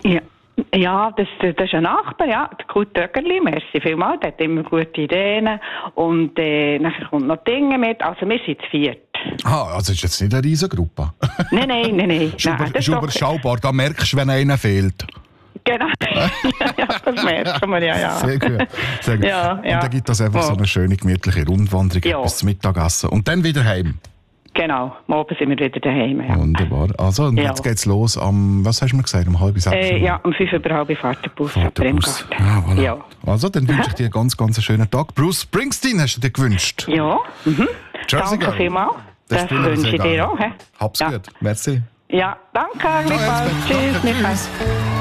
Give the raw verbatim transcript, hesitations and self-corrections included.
Ja. Ja, das, das ist ein Nachbar, ja, der Kurt Dögerli, merci vielmals, der hat immer gute Ideen und äh, dann kommt noch Dinge mit, also wir sind zu viert. Ah, also ist jetzt nicht eine Riesengruppe. Nein, nein, nein, nein. Ist nein, über, überschaubar, da merkst du, wenn einer fehlt. Genau, ja, das merken wir, ja, ja. Sehr gut, sehr gut. Ja, ja. Und dann gibt es einfach ja. so eine schöne, gemütliche Rundwanderung Ja. bis zum Mittagessen und dann wieder heim. Genau, morgen sind wir wieder daheim. Ja. Wunderbar. Also, und Ja. jetzt geht's los am, was hast du mir gesagt, um halb sechs? Äh, ja, um fünf über halb fährt der Bus ab Bus. Bremgarten. Ja, voilà. Ja. Also, dann wünsche ich dir einen ganz, ganz schönen Tag. Bruce Springsteen hast du dir gewünscht. Ja, mhm. Jersey Danke Girl. vielmals. Das Das spielen wir wünsche sehr ich dir gerne. auch. He? Hab's Ja. gut. Merci. Ja, danke, gleichfalls. Elsbeth. Tschüss, Danke, Michael. tschüss.